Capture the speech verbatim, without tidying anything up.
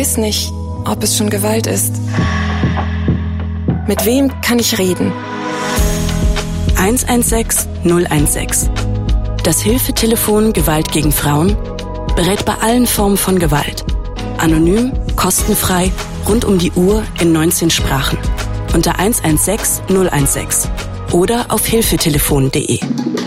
weiß nicht, ob es schon Gewalt ist. Mit wem kann ich reden? eins eins sechs null eins sechs. Das Hilfetelefon Gewalt gegen Frauen berät bei allen Formen von Gewalt. Anonym, kostenfrei, rund um die Uhr in neunzehn Sprachen. Unter eins eins sechs null eins sechs oder auf hilfetelefon punkt de.